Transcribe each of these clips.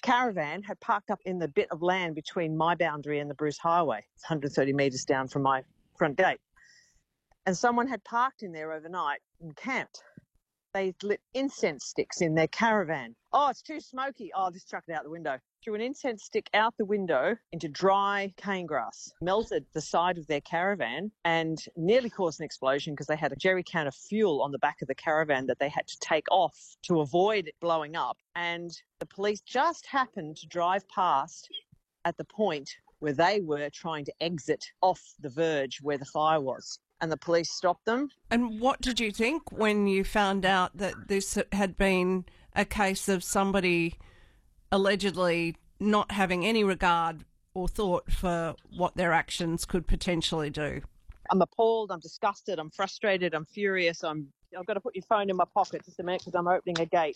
caravan had parked up in the bit of land between my boundary and the Bruce Highway. It's 130 metres down from my front gate. And someone had parked in there overnight and camped. They lit incense sticks in their caravan. Oh, it's too smoky. Oh, just chuck it out the window. Threw an incense stick out the window into dry cane grass, melted the side of their caravan and nearly caused an explosion because they had a jerry can of fuel on the back of the caravan that they had to take off to avoid it blowing up. And the police just happened to drive past at the point where they were trying to exit off the verge where the fire was. And the police stopped them. And what did you think when you found out that this had been a case of somebody allegedly not having any regard or thought for what their actions could potentially do? I'm appalled, I'm disgusted, I'm frustrated, I'm furious. I've got to put your phone in my pocket just a minute because I'm opening a gate.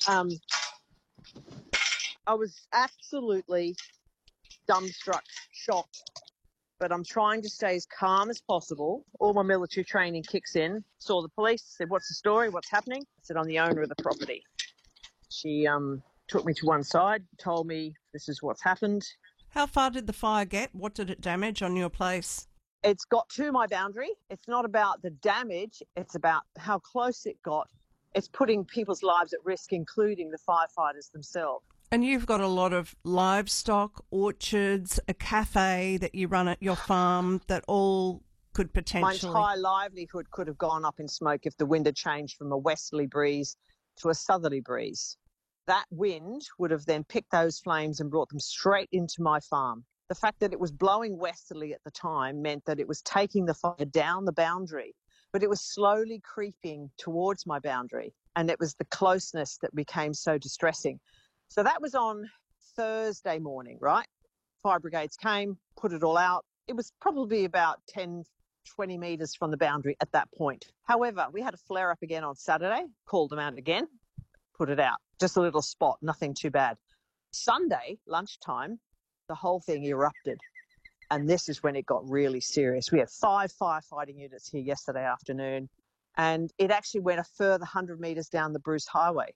I was absolutely dumbstruck, shocked. But I'm trying to stay as calm as possible. All my military training kicks in. Saw the police, said, "What's the story? What's happening?" I said, "I'm the owner of the property." She took me to one side, told me this is what's happened. How far did the fire get? What did it damage on your place? It's got to my boundary. It's not about the damage. It's about how close it got. It's putting people's lives at risk, including the firefighters themselves. And you've got a lot of livestock, orchards, a cafe that you run at your farm that all could potentially... My entire livelihood could have gone up in smoke if the wind had changed from a westerly breeze to a southerly breeze. That wind would have then picked those flames and brought them straight into my farm. The fact that it was blowing westerly at the time meant that it was taking the fire down the boundary, but it was slowly creeping towards my boundary. And it was the closeness that became so distressing. So that was on Thursday morning, right? Fire brigades came, put it all out. It was probably about 10, 20 metres from the boundary at that point. However, we had a flare-up again on Saturday, called them out again, put it out. Just a little spot, nothing too bad. Sunday, lunchtime, the whole thing erupted. And this is when it got really serious. We had 5 firefighting units here yesterday afternoon, and it actually went a further 100 metres down the Bruce Highway.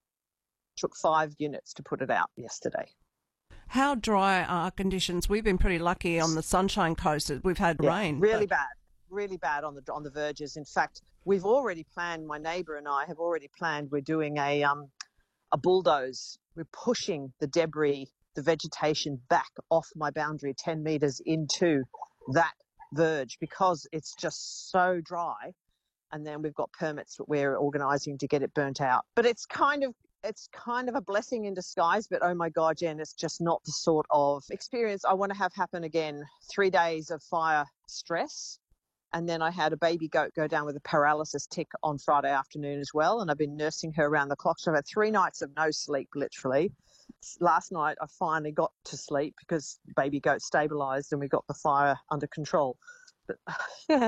Took 5 units to put it out yesterday. How dry are conditions? We've been pretty lucky on the Sunshine Coast. We've had rain. Really bad on the verges. In fact, we've already planned, my neighbour and I have already planned, we're doing a bulldoze. We're pushing the debris, the vegetation back off my boundary 10 metres into that verge because it's just so dry. And then we've got permits that we're organising to get it burnt out. But it's kind of a blessing in disguise, but oh my God, Jen, it's just not the sort of experience I want to have happen again. 3 days of fire stress. And then I had a baby goat go down with a paralysis tick on Friday afternoon as well. And I've been nursing her around the clock. So I've had 3 nights of no sleep, literally. Last night I finally got to sleep because baby goat stabilised and we got the fire under control. But yeah,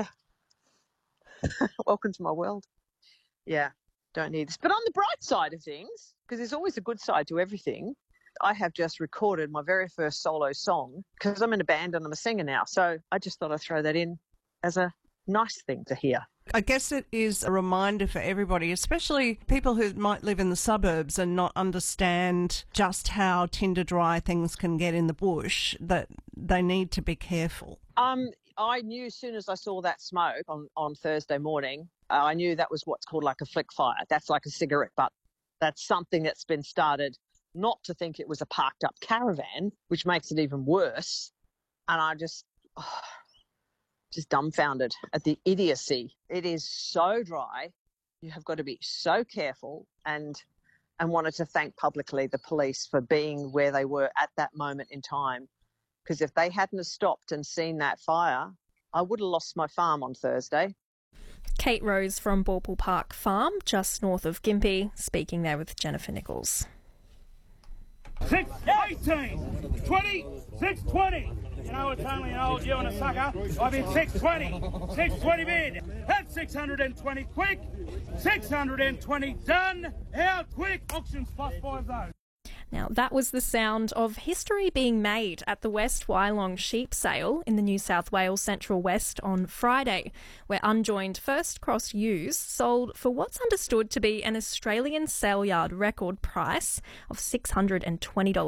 welcome to my world. Yeah. Don't need this. But on the bright side of things, because there's always a good side to everything, I have just recorded my very first solo song because I'm in a band and I'm a singer now. So I just thought I'd throw that in as a nice thing to hear. I guess it is a reminder for everybody, especially people who might live in the suburbs and not understand just how tinder dry things can get in the bush, that they need to be careful. I knew as soon as I saw that smoke on Thursday morning, I knew that was what's called like a flick fire. That's like a cigarette butt. That's something that's been started, not to think it was a parked up caravan, which makes it even worse. And I just dumbfounded at the idiocy. It is so dry. You have got to be so careful, and wanted to thank publicly the police for being where they were at that moment in time. Because if they hadn't have stopped and seen that fire, I would have lost my farm on Thursday. Kate Rose from Bauple Park Farm, just north of Gympie, speaking there with Jennifer Nichols. 6:18, 20, 6:20. You know, it's only an old you and a sucker. I've been 6:20 bid. That's 620 quick. 620 done. How quick? Auctions plus 5 though. Now, that was the sound of history being made at the West Wyalong Sheep Sale in the New South Wales Central West on Friday, where unjoined first cross ewes sold for what's understood to be an Australian sale yard record price of $620.